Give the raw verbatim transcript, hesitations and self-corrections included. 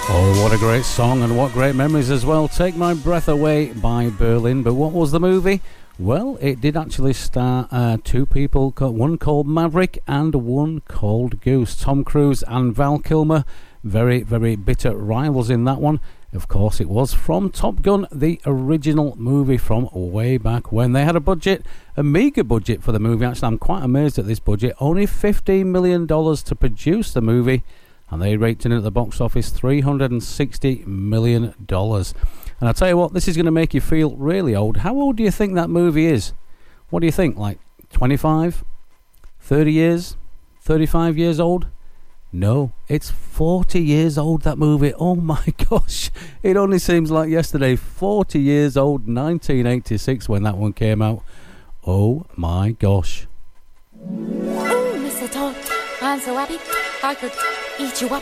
Oh, what a great song and what great memories as well. Take My Breath Away by Berlin. But what was the movie? Well, it did actually star uh, two people, one called Maverick and one called Goose. Tom Cruise and Val Kilmer, very, very bitter rivals in that one. Of course, it was from Top Gun, the original movie from way back when. They had a budget, a meagre budget for the movie. Actually, I'm quite amazed at this budget. Only fifteen million dollars to produce the movie. And they rated it at the box office three hundred sixty million dollars. And I'll tell you what, this is going to make you feel really old. How old do you think that movie is? What do you think, like twenty-five? thirty years? thirty-five years old? No, it's forty years old, that movie. Oh my gosh, it only seems like yesterday. forty years old, nineteen eighty-six when that one came out. Oh my gosh. Oh, Mister Todd, I'm so happy I could eat you up.